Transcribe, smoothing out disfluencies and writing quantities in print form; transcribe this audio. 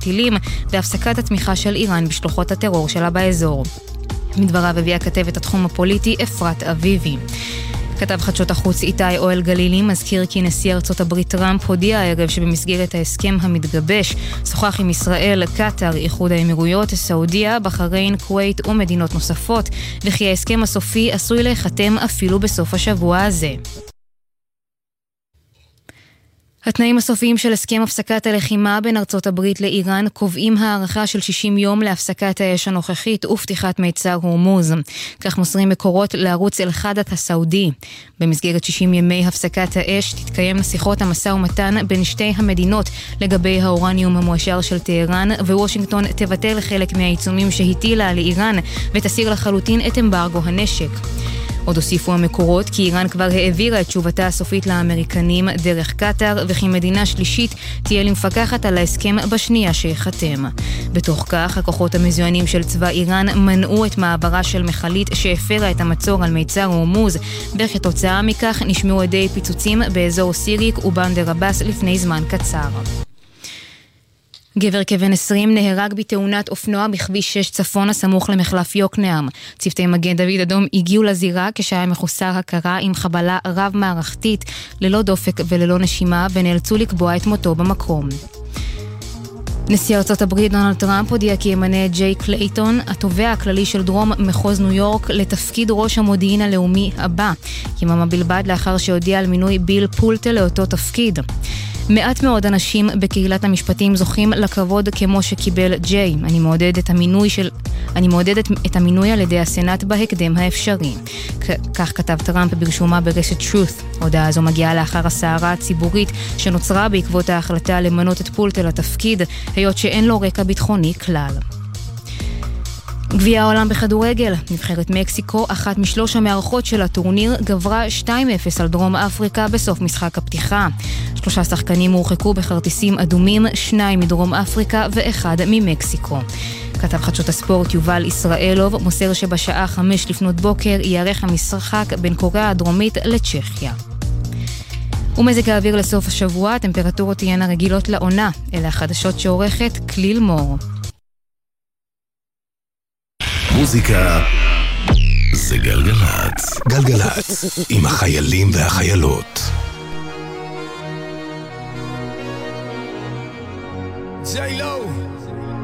טילים והפסקת התמיכה של איראן בשלוחות הטרור שלה באזור. מדבריו הביאה כתבת התחום הפוליטי אפרת אביבי. כתב חדשות החוץ איתי אוהל גלילי מזכיר כי נשיא ארצות הברית טראמפ הודיע הערב שבמסגרת ההסכם המתגבש שוחח עם ישראל, קטר, איחוד האמירויות, סעודיה, בחריין, כווית ומדינות נוספות, וכי ההסכם הסופי עשוי להיחתם אפילו בסוף השבוע הזה. התנאים הסופיים של הסכם הפסקת הלחימה בין ארצות הברית לאיראן קובעים הערכה של 60 יום להפסקת האש הנוכחית ופתיחת מיצר הורמוז. כך מוסרים מקורות לערוץ אל-חדת הסעודי. במסגרת 60 ימי הפסקת האש תתקיים שיחות המשא ומתן בין שתי המדינות לגבי האורניום המועשר של טהרן, ווושינגטון תבטל חלק מהעיצומים שהטילה על איראן ותסיר לחלוטין את אמברגו הנשק. עוד הוסיפו המקורות כי איראן כבר העבירה את תשובתה הסופית לאמריקנים דרך קטר, וכי מדינה שלישית תהיה למפקחת על ההסכם בשנייה שיחתם. בתוך כך, הכוחות המזוינים של צבא איראן מנעו את מעברה של מכלית שהפרה את המצור על מיצר הורמוז, וכתוצאה מכך נשמעו עדי פיצוצים באזור סיריק ובנדר עבאס לפני זמן קצר. גבר כבן 20 נהרג בתאונת אופנוע בכביש 6 צפון הסמוך למחלף יוקנעם. צוותי מגן דוד אדום הגיעו לזירה כשהיה מחוסר הכרה עם חבלה רב מערכתית ללא דופק וללא נשימה, ונאלצו לקבוע את מותו במקום. נשיא ארצות הברית דונלד טראמפ הודיע כי ימנה את ג'יי קלייטון, התובע הכללי של דרום מחוז ניו יורק, לתפקיד ראש המודיעין הלאומי הבא, יממה בלבד לאחר שהודיע על מינוי ביל פולטה לאותו תפקיד. מעט מאוד אנשים בקהילת המשפטים זוכים לכבוד כמו שקיבל ג'יי. אני מעודדת את המינוי על ידי הסנאט בהקדם האפשרי. כך כתב טראמפ ברשומה ברשת truth. הודעה הזו מגיעה לאחר הסערה הציבורית שנוצרה בעקבות ההחלטה למנות את פולטה לתפקיד, היות שאין לו רקע ביטחוני כלל. גביע העולם בכדורגל, נבחרת מקסיקו, אחת משלוש המארחות של הטורניר, גברה 2-0 על דרום אפריקה בסוף משחק הפתיחה. 3 שחקנים הורחקו בכרטיסים אדומים, 2 מדרום אפריקה ו1 ממקסיקו. כתב חדשות הספורט יובל ישראלוב מוסר שבשעה 5 לפנות בוקר ייערך המשחק בין קוריאה הדרומית לצ'כיה. ומזג האוויר לסוף השבוע, טמפרטורות תהיינה רגילות לעונה. אלה החדשות שעורכת כליל מור. מוזיקה זה גלגלצ. גלגלצ עם החיילים והחיילות.